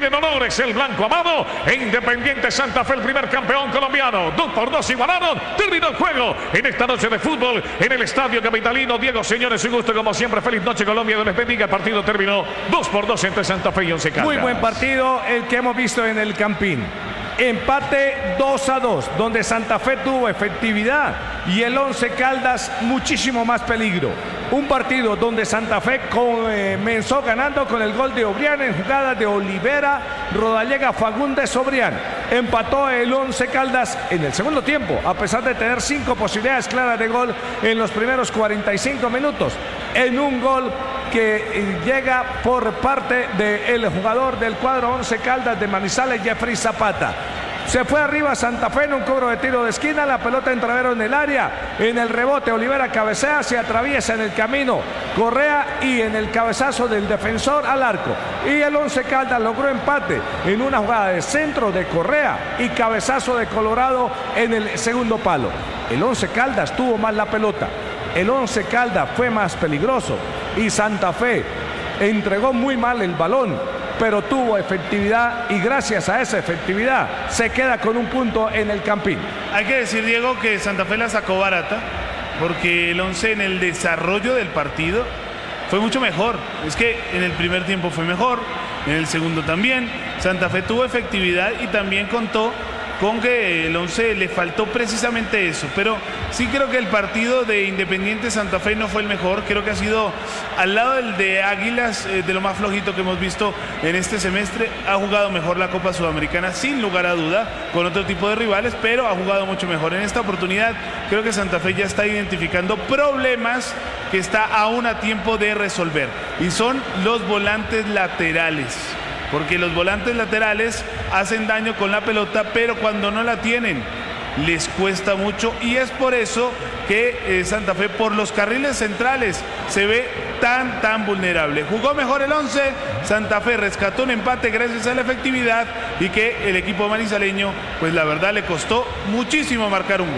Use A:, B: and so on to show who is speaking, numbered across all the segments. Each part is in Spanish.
A: tiene en honores el blanco amado. E Independiente Santa Fe, el primer campeón colombiano. 2-2 igualaron. Terminó el juego en esta noche de fútbol en el Estadio Capitalino. Diego, señores, un gusto como siempre. Feliz noche, Colombia. Dios les bendiga. El partido terminó 2-2 entre Santa Fe y Once Caldas.
B: Muy buen partido el que hemos visto en el Campín. Empate 2-2, donde Santa Fe tuvo efectividad y el Once Caldas muchísimo más peligro. Un partido donde Santa Fe comenzó ganando con el gol de Obrián en jugadas de Olivera, Rodallega, Fagundes, Obrián. Empató el Once Caldas en el segundo tiempo, a pesar de tener 5 posibilidades claras de gol en los primeros 45 minutos. En un gol que llega por parte del jugador del cuadro Once Caldas de Manizales, Jeffrey Zapata. Se fue arriba Santa Fe en un cobro de tiro de esquina, la pelota entravero en el área, en el rebote Olivera cabecea, se atraviesa en el camino Correa y en el cabezazo del defensor al arco. Y el Once Caldas logró empate en una jugada de centro de Correa y cabezazo de Colorado en el segundo palo. El Once Caldas tuvo más la pelota, el Once Caldas fue más peligroso y Santa Fe entregó muy mal el balón, pero tuvo efectividad y gracias a esa efectividad se queda con un punto en el Campín.
C: Hay que decir, Diego, que Santa Fe la sacó barata porque el Once en el desarrollo del partido fue mucho mejor. Es que en el primer tiempo fue mejor, en el segundo también. Santa Fe tuvo efectividad y también contó con que el Once le faltó precisamente eso, pero sí creo que el partido de Independiente Santa Fe no fue el mejor. Creo que ha sido al lado del de Águilas, de lo más flojito que hemos visto en este semestre. Ha jugado mejor la Copa Sudamericana sin lugar a duda, con otro tipo de rivales, pero ha jugado mucho mejor. En esta oportunidad creo que Santa Fe ya está identificando problemas que está aún a tiempo de resolver, y son los volantes laterales. Porque los volantes laterales hacen daño con la pelota, pero cuando no la tienen les cuesta mucho, y es por eso que Santa Fe por los carriles centrales se ve tan vulnerable. Jugó mejor el Once, Santa Fe rescató un empate gracias a la efectividad, y que el equipo manizaleño pues la verdad le costó muchísimo marcar un gol.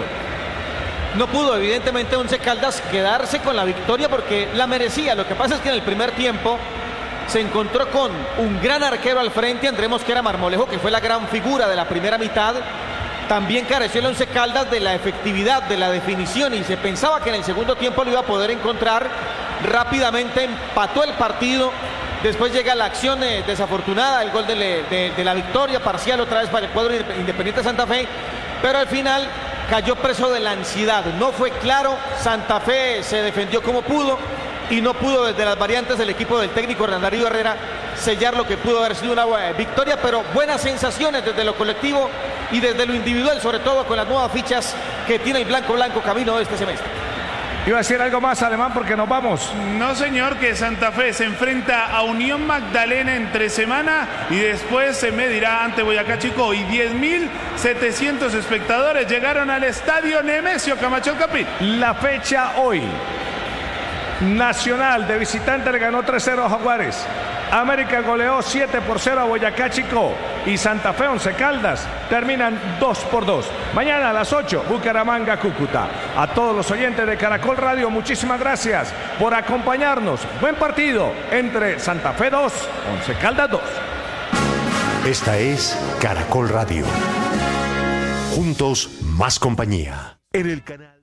D: No pudo evidentemente Once Caldas quedarse con la victoria porque la merecía. Lo que pasa es que en el primer tiempo se encontró con un gran arquero al frente, Andrés Mosquera Marmolejo, que fue la gran figura de la primera mitad. También careció el Once Caldas de la efectividad, de la definición, y se pensaba que en el segundo tiempo lo iba a poder encontrar. Rápidamente empató el partido. Después llega la acción desafortunada, el gol de la victoria parcial otra vez para el cuadro Independiente Santa Fe, pero al final cayó preso de la ansiedad. No fue claro, Santa Fe se defendió como pudo y no pudo desde las variantes del equipo del técnico Hernán Darío Herrera sellar lo que pudo haber sido una victoria, pero buenas sensaciones desde lo colectivo y desde lo individual, sobre todo con las nuevas fichas que tiene el blanco camino de este semestre.
B: Iba a decir algo más, Alemán, porque nos vamos.
C: No, señor, que Santa Fe se enfrenta a Unión Magdalena entre semana y después se medirá ante Boyacá Chico, y 10.700 espectadores llegaron al estadio Nemesio Camacho Capín.
B: La fecha hoy: Nacional de visitante le ganó 3-0 a Jaguares. América goleó 7-0 a Boyacá Chico. Y Santa Fe, Once Caldas terminan 2-2. Mañana a las 8, Bucaramanga, Cúcuta. A todos los oyentes de Caracol Radio, muchísimas gracias por acompañarnos. Buen partido entre Santa Fe 2, Once Caldas 2.
E: Esta es Caracol Radio. Juntos, más compañía. En el canal.